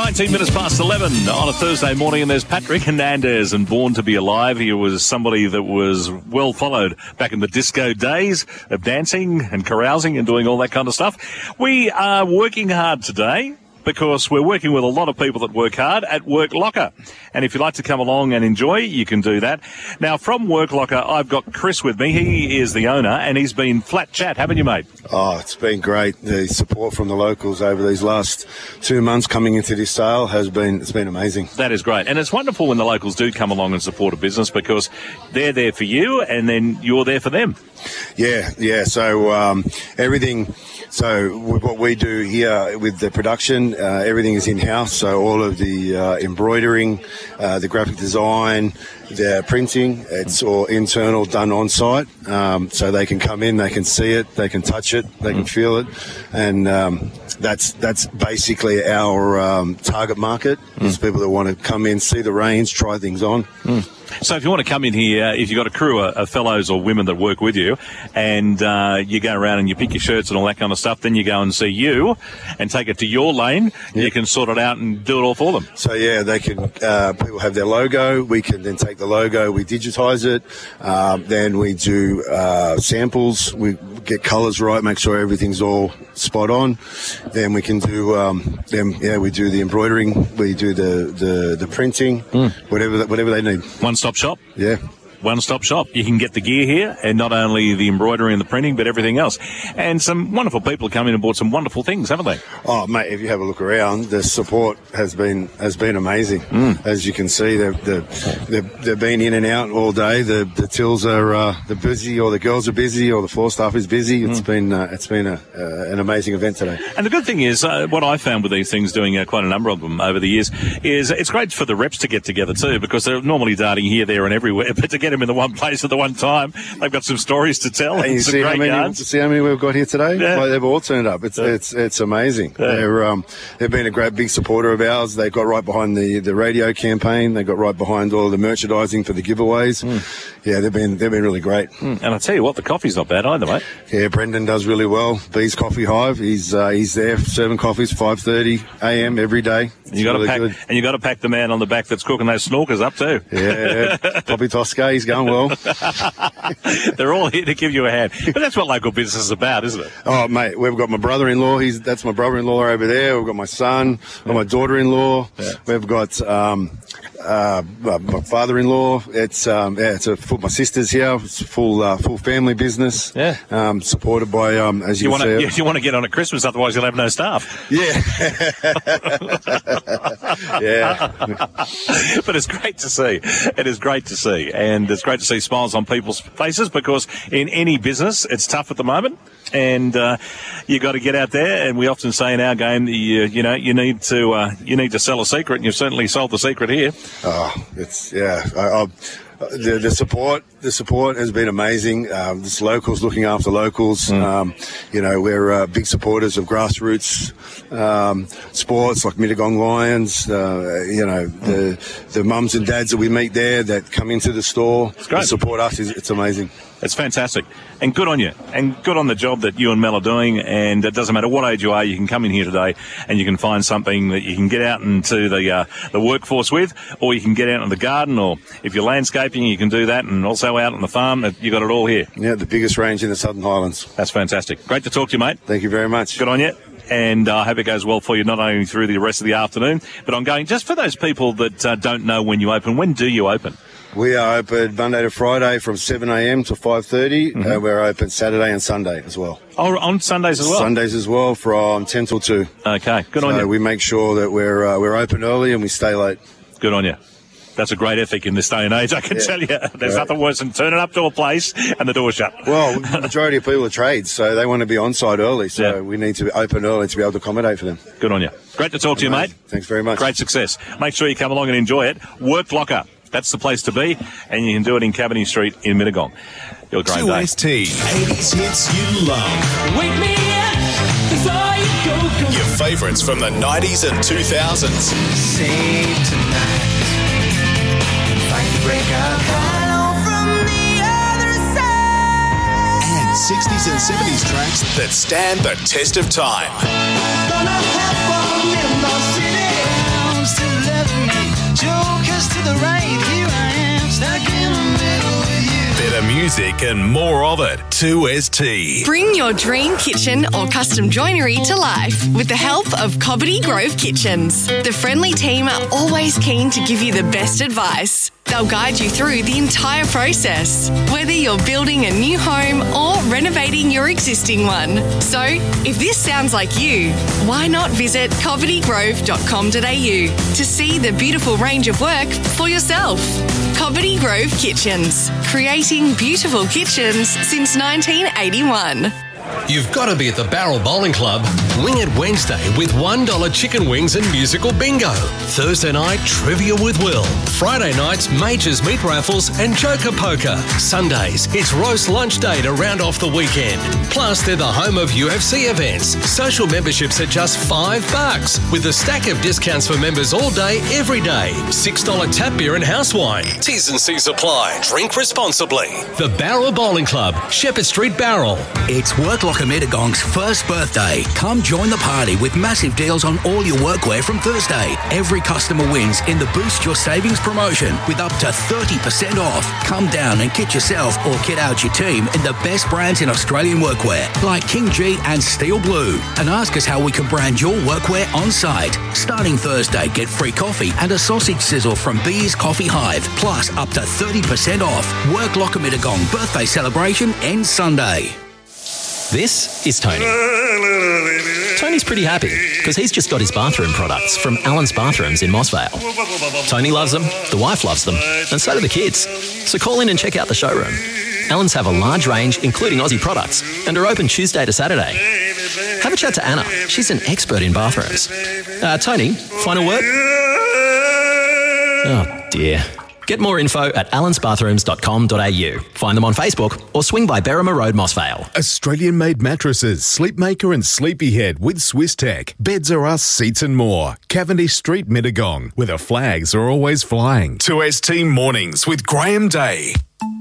19 minutes past 11 on a Thursday morning, and there's Patrick Hernandez, and Born to be Alive. He was somebody that was well followed back in the disco days of dancing and carousing and doing all that kind of stuff. We are working hard today because we're working with a lot of people that work hard at Work Locker. And if you'd like to come along and enjoy, you can do that. Now, from Work Locker, I've got Chris with me. He is the owner, and he's been flat chat, haven't you, mate? Oh, it's been great. The support from the locals over these last 2 months coming into this sale it's been amazing. That is great. And it's wonderful when the locals do come along and support a business because they're there for you and then you're there for them. Yeah. So everything. So what we do here with the production, everything is in-house. So all of the embroidering, the graphic design, the printing, it's all internal, done on-site. So they can come in, they can see it, they can touch it, they can feel it. And that's basically our target market, is people that want to come in, see the range, try things on. So if you want to come in here, if you've got a crew of fellows or women that work with you, and you go around and you pick your shirts and all that kind of stuff, then you go and see you and take it to your lane. Yep. You can sort it out and do it all for them. So, yeah, they can. People have their logo. We can then take the logo, we digitise it. Then we do samples. We get colours right, make sure everything's all spot on. Then we can do, we do the embroidering, we do the printing, whatever they need. One-stop shop? Yeah. One-stop shop. You can get the gear here, and not only the embroidery and the printing, but everything else. And some wonderful people have come in and bought some wonderful things, haven't they? Oh, mate, if you have a look around, the support has been amazing. As you can see, they've been in and out all day. The tills are they're busy, or the girls are busy, or the floor staff is busy. It's been an amazing event today. And the good thing is, what I found with these things, doing quite a number of them over the years, is it's great for the reps to get together too, because they're normally darting here, there, and everywhere, but to get them in the one place at the one time, they've got some stories to tell. And you see how many we've got here today? Yeah. Like, they've all turned up. It's amazing. Yeah. They've been a great big supporter of ours. They got right behind the radio campaign. They got right behind all the merchandising for the giveaways. Yeah, they've been really great. And I tell you what, the coffee's not bad either, mate. Yeah, Brendan does really well. Bees Coffee Hive. He's there serving coffees 5:30 a.m. every day. You got to pack the man on the back that's cooking those snorkers up too. Yeah. Poppy Tosca, he's going well. They're all here to give you a hand. But that's what local business is about, isn't it? Oh, mate, we've got my brother-in-law. That's my brother-in-law over there. We've got my son, my daughter-in-law. Yeah. We've got my father-in-law. My sister's here. It's a full family business. Yeah. Supported by as you say. You want to get on at Christmas, otherwise you'll have no staff. Yeah. Yeah. But it's great to see. It is great to see, and it's great to see smiles on people's faces, because in any business it's tough at the moment, and you got to get out there. And we often say in our game that you need to sell a secret, and you've certainly sold the secret here. Oh, it's the support has been amazing. This locals, looking after locals. We're big supporters of grassroots sports like Mittagong Lions. The mums and dads that we meet there that come into the store to support us, it's amazing. It's fantastic. And good on you. And good on the job that you and Mel are doing. And it doesn't matter what age you are, you can come in here today and you can find something that you can get out into the workforce with, or you can get out in the garden, or if you're landscaping, you can do that, and also out on the farm. You got it all here. Yeah, the biggest range in the Southern Highlands. That's fantastic. Great to talk to you, mate. Thank you very much. Good on you. And I hope it goes well for you, not only through the rest of the afternoon, but ongoing. Just for those people that don't know when you open, when do you open? We are open Monday to Friday from 7 a.m. to 5:30. We're open Saturday and Sunday as well. Oh, on Sundays as well? Sundays as well, from 10 till 2. Okay, good on you. We make sure that we're open early and we stay late. Good on you. That's a great ethic in this day and age, I can tell you. There's nothing worse than turning up to a place and the door's shut. Well, the majority of people are trades, so they want to be on site early, so we need to be open early to be able to accommodate for them. Good on you. Great to talk to you, mate. Thanks very much. Great success. Make sure you come along and enjoy it. Work Locker. That's the place to be, and you can do it in Cavendish Street in Mittagong. You're a great day. 2ST. 80s hits you love. Wake me up before you go. Your favourites from the 90s and 2000s. Save tonight. Fight the break up. Hello from the other side. And 60s and 70s tracks that stand the test of time. Gonna have fun in the city. music and more of it. 2ST. Bring your dream kitchen or custom joinery to life with the help of Cobbitty Grove Kitchens. The friendly team are always keen to give you the best advice. They'll guide you through the entire process, whether you're building a new home or renovating your existing one. So, if this sounds like you, why not visit cobbittygrove.com.au to see the beautiful range of work for yourself. Cobbitty Grove Kitchens, creating beautiful kitchens since 1981. You've got to be at the Barrel Bowling Club. Wing It Wednesday with $1 chicken wings and musical bingo. Thursday night, trivia with Will. Friday nights, Majors Meat Raffles and Joker Poker. Sundays, it's roast lunch day to round off the weekend. Plus, they're the home of UFC events. Social memberships are just $5 with a stack of discounts for members all day, every day. $6 tap beer and house wine. T's and C's apply. Drink responsibly. The Barrel Bowling Club, Shepherd Street, Barrel. It's Worklocker Mittagong's first birthday. Come join the party with massive deals on all your workwear from Thursday. Every customer wins in the Boost Your Savings promotion with up to 30% off. Come down and kit yourself or kit out your team in the best brands in Australian workwear like King G and Steel Blue. And ask us how we can brand your workwear on site. Starting Thursday, get free coffee and a sausage sizzle from Bees Coffee Hive. Plus up to 30% off. Worklocker Mittagong birthday celebration ends Sunday. This is Tony. Tony's pretty happy because he's just got his bathroom products from Alan's Bathrooms in Mossvale. Tony loves them, the wife loves them, and so do the kids. So call in and check out the showroom. Alan's have a large range, including Aussie products, and are open Tuesday to Saturday. Have a chat to Anna. She's an expert in bathrooms. Tony, final word? Oh, dear. Get more info at allansbathrooms.com.au. Find them on Facebook or swing by Berrima Road, Mossvale. Australian-made mattresses, Sleepmaker and Sleepyhead with Swiss Tech. Beds are us, seats and more. Cavendish Street, Mittagong, where the flags are always flying. 2ST Mornings with Graham Day.